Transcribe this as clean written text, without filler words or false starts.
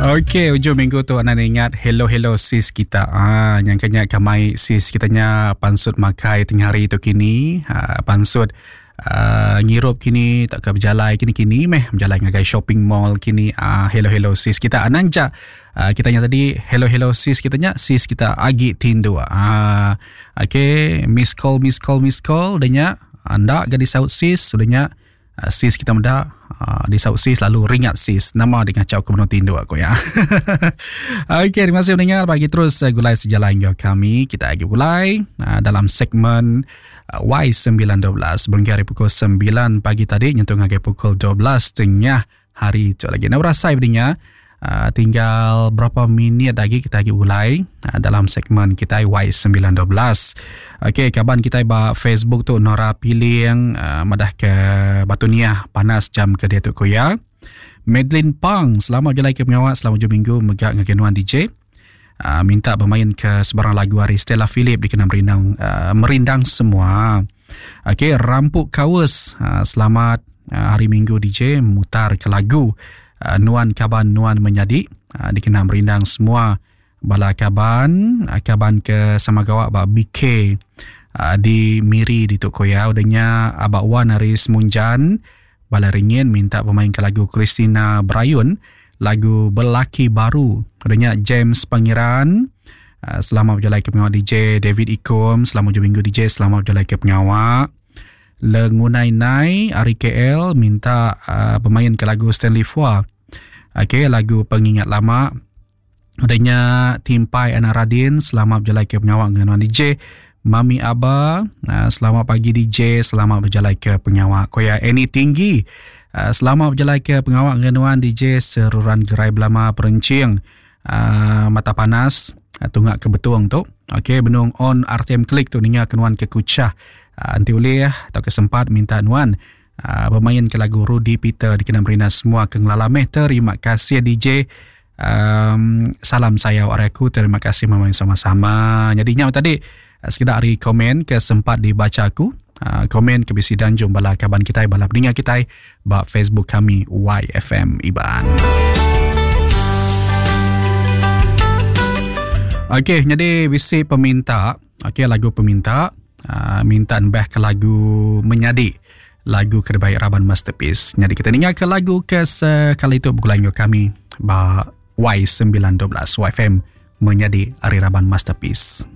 Okey, hujung minggu tu anda ingat hello sis kita. Yang kanya kamai sis kitanya pansut makai tengah hari tu kini. Pansut ngirup kini tak ke berjalan kini berjalan ngagai shopping mall kini. Hello sis kita ananja. Kitanya tadi hello sis kitanya sis kita agi tindu. Okey, miss call danya anda gadi saut sis sudahnya sis kita muda di saut sis lalu ringat sis nama dengan cakap kebenar tindu aku ya. Okey, terima kasih mendengar, bagi terus gulai sejalan hingga kami. Kita lagi gulai dalam segmen Y912 berhingga hari pukul 9 pagi tadi nyentuh lagi pukul 12 tengah hari tu lagi. Nak berasai berdingnya tinggal berapa minit lagi kita lagi gulai dalam segmen kita Y912. Okey, kaban kita ba Facebook tu Nora pilih yang madah ke Batunia panas jam ke dia tu koya. Madeline Pang, selamat jelai ke pengawat, selamat hujung minggu megak ngagenuan DJ. Minta bermain ke sebarang lagu hari Stella Philip dikenal merindang semua. Okey, Rampuk Kawas, selamat hari minggu DJ mutar ke lagu Nuan Kaban Nuan Menyadi dikenal merindang semua. Bala kaban ke Samagawa ba BK di Miri di Tukoya udahnya abak Wan Aris Munjan bala ringin minta pemain ke lagu Christina Brayun lagu Belaki Baru udahnya James Pangeran. Selamat berjalan ke pengawak DJ David Ikom, selamat hujung minggu DJ, selamat berjalan ke pengawak. Lengunai Nai Ari KL minta pemain ke lagu Stanley Fua. Okey, lagu Pengingat Lama. Adanya Timpai Ana Radin, selamat berjalan ke pengawak dengan DJ Mami Aba. Selamat pagi DJ, selamat berjalan ke pengawak Koya Eni Tinggi. Selamat berjalan ke pengawak dengan DJ Seruran Gerai Belama Perencing. Mata Panas tunggak ke betung tu. Okey, benung on RTM Klik tu ninga kenuan ke Kucah. Nanti boleh atau kesempat minta nuan pemain ke lagu Rudy Peter dikenal merina semua ke nglalameh. Terima kasih DJ. Salam saya waraku, terima kasih memain sama-sama. Jadinya tadi sekedar hari komen ke sempat dibaca aku. Komen ke bisi danjung bala kaban kita bala pendengar kita ba Facebook kami YFM Iban. Okey, jadi bisi peminta, okey lagu peminta mintaan beh ke lagu Menyadi, lagu Kedebaik Raban Masterpiece. Jadi kita dengar ke lagu ke sekali itu bergulai kami ba Y912 YFM Menyadi Hari Raban Masterpiece.